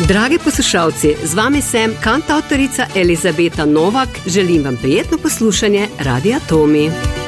Dragi poslušalci, z vami sem kantavtorica Elizabeta Novak. Želim vam prijetno poslušanje Radia Tomi.